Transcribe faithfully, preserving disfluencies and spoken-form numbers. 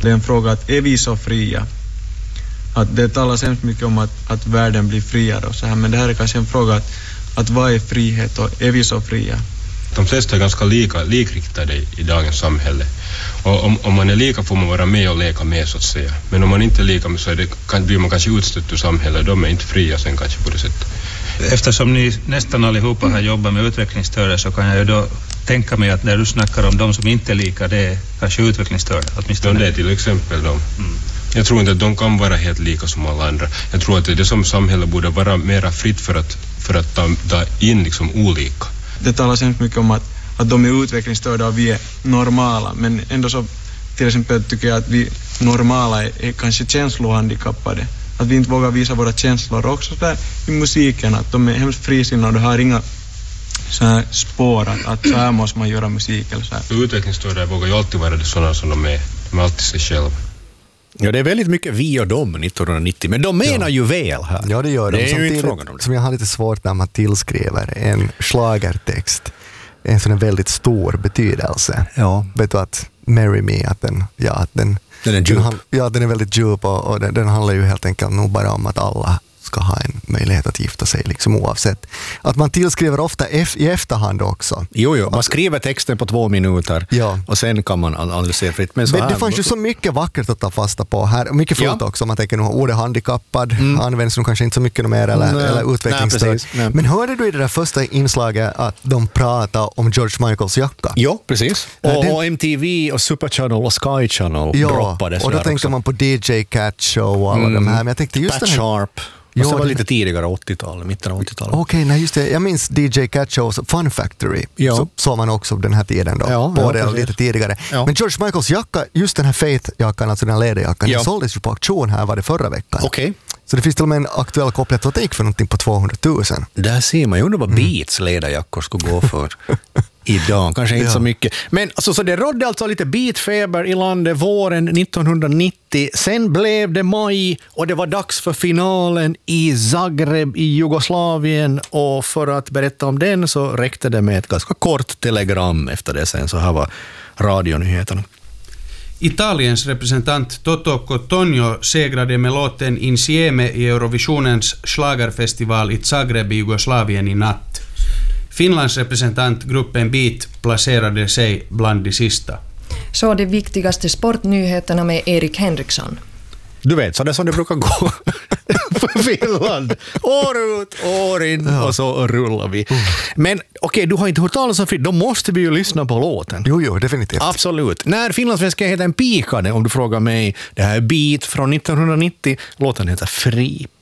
Det är en fråga att är vi så fria? Att det talas hemskt mycket om att, att världen blir friare och så här, men det här är kanske en fråga att, att vad är frihet och är vi så fria? De flesta är ganska lika, likriktade i dagens samhälle. Och om, om man är lika får man vara med och leka med så att säga. Men om man inte är lika med så är det, kan, blir man kanske utstött ur samhället. De är inte fria sen kanske på det sättet. Eftersom ni nästan allihopa har jobbat med utvecklingsstörda så kan jag ju då tänka mig att när du snackar om de som inte är lika, det är kanske utvecklingsstörda åtminstone. Det är till exempel de. Mm. Jag tror inte att de kan vara helt lika som alla andra. Jag tror att det som samhälle borde vara mera fritt för att, för att ta, ta in liksom olika. Det talas hemskt mycket om att, att de är utvecklingsstörda och vi är normala. Men ändå så till exempel tycker jag att vi normala är, är kanske känslohandikappade. Att vi inte vågar visa våra känslor också där i musiken. Att de är hemskt frisinnade och har inga så här spår att, att så här måste man göra musik eller så här. Utvecklingsstörda vågar ju alltid vara det sådana som de är. De är alltid sig själva. Ja, det är väldigt mycket vi och dem nittonhundranittio, men de menar ja. ju väl här. Ja, det gör de. Det är ju inte frågan om det. Som jag har lite svårt när man tillskriver en schlagertext en sån väldigt stor betydelse. Ja. Vet du att Marry Me, att den, ja, att den, den är djup. Den, ja, den är väldigt djup och, och den, den handlar ju helt enkelt nog bara om att alla ska ha en möjlighet att gifta sig liksom oavsett. Att man tillskriver ofta F i efterhand också. Jo, jo. Man skriver texten på två minuter ja. och sen kan man analysera fritt. Men, så Men här, det fanns ju så mycket vackert att ta fasta på här. Mycket fult ja. också. Man tänker nog ordet handikappad mm. används nog kanske inte så mycket mer eller, nej, eller utvecklingsstörd. Men hörde du i det där första inslaget att de pratade om George Michaels jacka? Ja, precis. Och, den... och M T V och Super Channel och Sky Channel ja, droppades. Och då tänkte också. man på D J Cat Show och alla mm. de här. Men jag tänkte just Pat den här... Sharp. Jo, det var lite tidigare, åttiotalet, mitten av åttiotalet. Okej, okay, nej just det. Jag minns D J Cat Shows Fun Factory. Ja. Så såg man också den här tiden då. Ja, både ja, lite tidigare. Ja. Men George Michaels jacka, just den här Faith-jackan, alltså den här läderjackan, ja. den såldes ju på auktion här var det förra veckan. Okej. Okay. Så det finns till och med en aktuell koppling att det gick för någonting på tvåhundratusen. Där ser man ju undrar vad mm. Beats ledarjackor skulle gå för. Idag, kanske inte ja. så mycket. Men alltså, så det rådde alltså lite beatfeber i landet våren nittonhundranittio. Sen blev det maj och det var dags för finalen i Zagreb i Jugoslavien. Och för att berätta om den så räckte det med ett ganska kort telegram efter det sen. Så här var radionyheterna. Italiens representant Toto Cottonio segrade med låten Insieme i Eurovisionens schlagerfestival i Zagreb i Jugoslavien i natt. Finlands representant gruppen Beat placerade sig bland de sista. Så de viktigaste sportnyheterna med Erik Henriksson. Du vet, så det är som det brukar gå för Finland. År ut, år in ja. och så rullar vi. Mm. Men okej, okay, du har inte hört talas om Fritt. Då måste vi ju lyssna på låten. Jo, jo, definitivt. Absolut. När finlandssvenskan heter en pikade, om du frågar mig. Det här är Beat från nittonhundranittio. Låten heter Fri